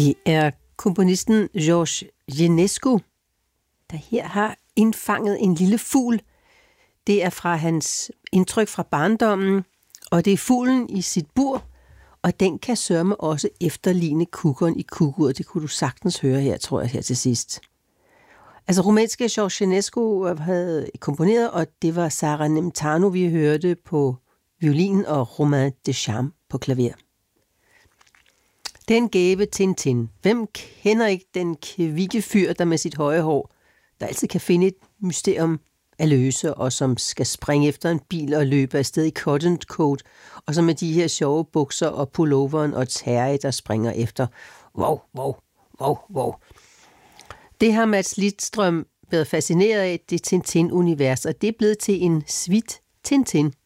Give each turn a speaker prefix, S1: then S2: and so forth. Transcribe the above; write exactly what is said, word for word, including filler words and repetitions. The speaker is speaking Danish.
S1: Det er komponisten Georges Enescu, der her har indfanget en lille fugl. Det er fra hans indtryk fra barndommen, og det er fuglen i sit bur, og den kan sørme også efterligne kukkeren i Kukkur. Det kunne du sagtens høre her, tror jeg, her til sidst. Altså, rumænske Georges Enescu havde komponeret, og det var Sara Nemtanu, vi hørte på violin, og Romain Deschamps på klaver. Den gæve Tintin. Hvem kender ikke den kvikke fyr, der med sit høje hår, der altid kan finde et mysterium at løse, og som skal springe efter en bil og løbe afsted i cotton coat, og så med de her sjove bukser og pulloveren og Terje, der springer efter. Wow, wow, wow, wow. Det har Mads Lidstrøm været fascineret af, det Tintin-univers, og det er blevet til en Suite Tintin.